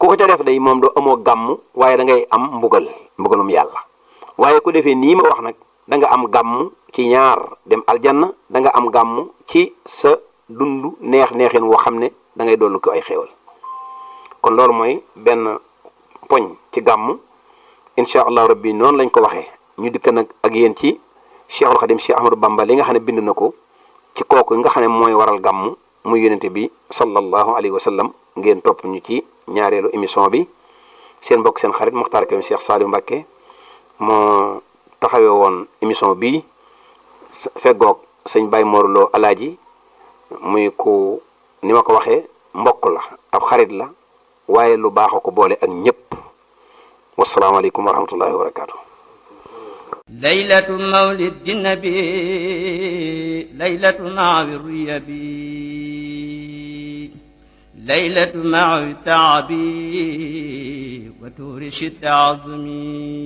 ko ca def day moom doo amoo gàmm waaye da ngay am mbugalum yàlla waaye ku defee nii ma wax nag da nga am gàmm ci ñaar dem aljanna da nga am gàmm ci sa dund neexin woo xam ne da ngay dollu ko ay xéewal kon loolu mooy benn poñ ci gàmm incha allah rabbi noonu lañ ko waxee ñu dikk nag ak yéen ci Cheikhul Khadim Cheikh Ahmadou Bamba li nga xam ne bind na ko ci kooku nga xam ne mooy waral gàmm muy yonente bi sallallahu alayhi wa sallam ngeen topp ñu ci ñaareelu émission bi seen mbokk seen xarit Muxtaar Kébé Cheikh Saliou Mbacké moo taxawee woon émission bi feggoog sëñ Baye Mor Lo Alaaji muy ku ni ma ko waxee mbokk la ab xarit la waaye lu baax ko boole ak ñëpp wasalaamaaleykum wa rahmatullahi wa barakaatu. laylatu mawlidi nabi laylatu maawi riyabi laylatu maawi taabi wa tuuri shidda azmi